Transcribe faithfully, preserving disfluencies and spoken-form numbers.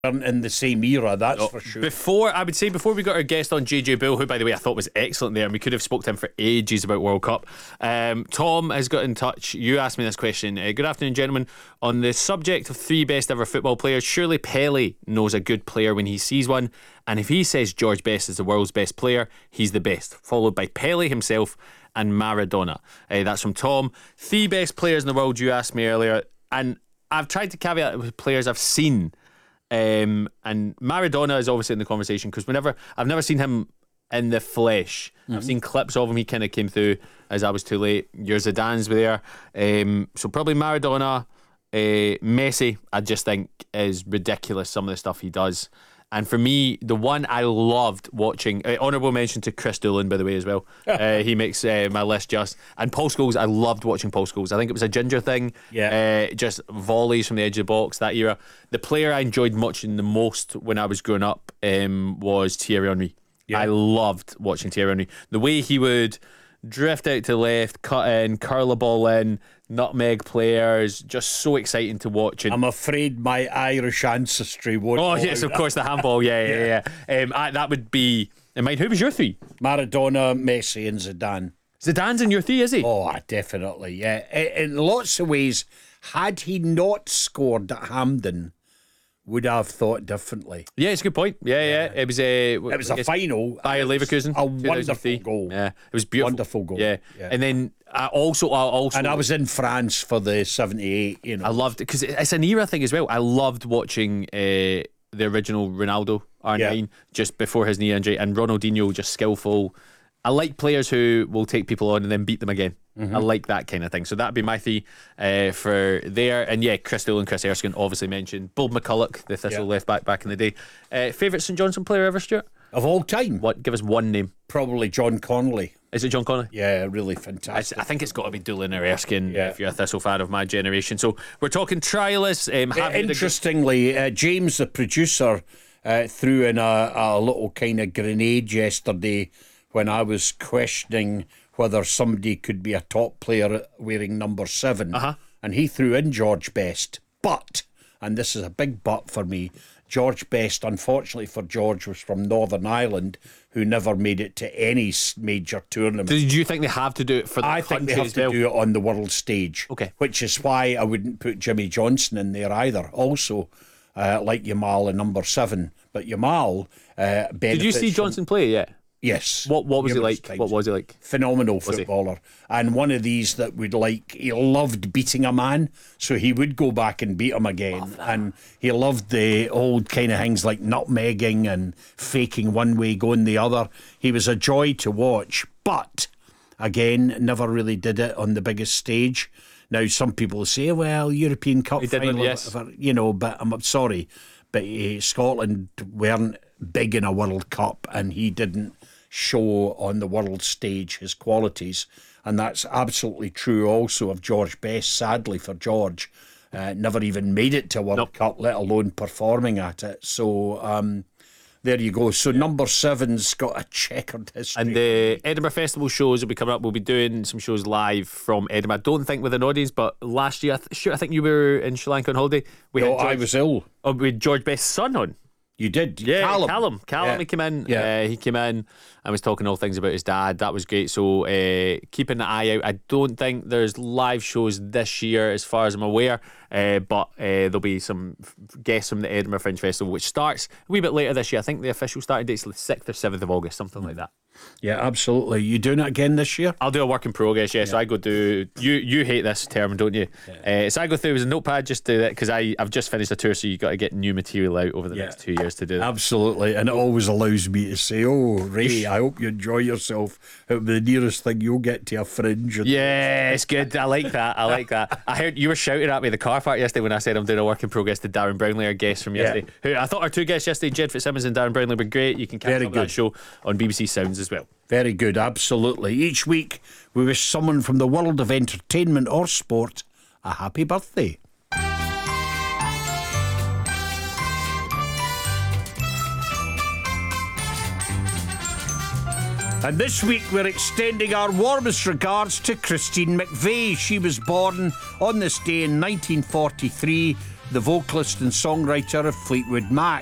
weren't in the same era, that's no, for sure. Before, I would say, before we got our guest on, J J Bill, who, by the way, I thought was excellent there, and we could have spoke to him for ages about World Cup. Um, Tom has got in touch. You asked me this question. Uh, good afternoon, gentlemen. On the subject of three best ever football players, surely Pele knows a good player when he sees one, and if he says George Best is the world's best player, he's the best, followed by Pele himself and Maradona. Uh, that's from Tom. Three best players in the world, you asked me earlier, and I've tried to caveat it with players I've seen. Um, and Maradona is obviously in the conversation because whenever I've never seen him in the flesh. Mm-hmm. I've seen clips of him. He kind of came through as I was too late. Your Zidane's were there. Um, so probably Maradona, uh, Messi. I just think is ridiculous some of the stuff he does. And for me, the one I loved watching, uh, honourable mention to Chris Doolan, by the way, as well. uh, he makes uh, my list just. And Paul Scholes, I loved watching Paul Scholes. I think it was a ginger thing. Yeah. Uh, just volleys from the edge of the box, that era. The player I enjoyed watching the most when I was growing up um, was Thierry Henry. Yeah. I loved watching Thierry Henry. The way he would drift out to the left, cut in, curl a ball in, nutmeg players, just so exciting to watch. And I'm afraid my Irish ancestry won't. Oh yes, of course, the handball. Yeah, yeah, yeah. yeah. Um, I, that would be in mine. Who was your three? Maradona, Messi, and Zidane. Zidane's in your three, is he? Oh, definitely. Yeah, in lots of ways. Had he not scored at Hampden, would I have thought differently. Yeah, it's a good point. Yeah, yeah. yeah. It was a. It was a final. Bayer Leverkusen. A wonderful goal. Yeah, it was beautiful. Wonderful goal. Yeah, yeah. And then I also, I also, and I was in France for the seventy-eight. You know, I loved it because it's an era thing as well. I loved watching uh, the original Ronaldo R nine yeah. just before his knee injury, and Ronaldinho just skillful. I like players who will take people on and then beat them again. Mm-hmm. I like that kind of thing. So that'd be my three uh, for there. And yeah, Chris Doolan, Chris Erskine, obviously mentioned. Bob McCulloch, the Thistle yeah. left back back in the day. Uh, favourite St Johnstone player ever, Stuart? Of all time? What? Give us one name. Probably John Connolly. Is it John Connolly? Yeah, really fantastic. I, I think it's got to be Doolan or Erskine yeah. if you're a Thistle fan of my generation. So we're talking trialists. Um, uh, interestingly, uh, James, the producer, uh, threw in a, a little kind of grenade yesterday when I was questioning whether somebody could be a top player wearing number seven. Uh-huh. And he threw in George Best. But, and this is a big but for me, George Best, unfortunately for George, was from Northern Ireland, who never made it to any major tournament. Did you think they have to do it for the I country think they have as to well? do it on the world stage. Okay. Which is why I wouldn't put Jimmy Johnson in there either. Also, uh, like Yamal in number seven. But Yamal uh, benefits. Did you see Johnson play yet? Yes. What What was he like? Times. What was he like? Phenomenal footballer. And one of these that would like, he loved beating a man, so he would go back and beat him again. And he loved the old kind of things like nutmegging and faking one way, going the other. He was a joy to watch, but again, never really did it on the biggest stage. Now, some people say, well, European Cup final, yes. whatever, you know, but I'm sorry, but uh, Scotland weren't big in a World Cup, and he didn't show on the world stage his qualities. And that's absolutely true also of George Best. Sadly for George, uh, never even made it to a World nope. Cup, let alone performing at it. So um, there you go. So number seven's got a checkered history. And the Edinburgh Festival shows will be coming up. We'll be doing some shows live from Edinburgh. I don't think with an audience, but last year, I th- sure, I think you were in Sri Lanka on holiday. We no, had George, I was ill. Oh, we had George Best's son on. You did? Yeah, Callum. Callum. Callum, yeah. he came in. Yeah. Uh, he came in and was talking all things about his dad. That was great. So uh, keeping an eye out. I don't think there's live shows this year as far as I'm aware, uh, but uh, there'll be some guests from the Edinburgh Fringe Festival, which starts a wee bit later this year. I think the official starting date's the sixth or seventh of August, something like that. Yeah, absolutely. You doing it again this year? I'll do a work in progress, yeah. yeah. So I go do. You you hate this term, don't you? Yeah. Uh, so I go through with a notepad, just do that because I I've just finished a tour, so you got to get new material out over the yeah. next two years to do that. Absolutely, and it always allows me to say, "Oh, Ray, I hope you enjoy yourself." It'll be the nearest thing you'll get to a fringe. Yeah, it's good. I like that. I like that. I heard you were shouting at me in the car park yesterday when I said I'm doing a work in progress to Darren Brownlee, our guest from yesterday. Yeah. Who I thought our two guests yesterday, Jed Fitzsimmons and Darren Brownlee, were great. You can catch Very up good. that show on B B C Sounds as well. Very good, absolutely. Each week we wish someone from the world of entertainment or sport a happy birthday. And this week we're extending our warmest regards to Christine McVie. She was born on this day in nineteen forty-three the vocalist and songwriter of Fleetwood Mac.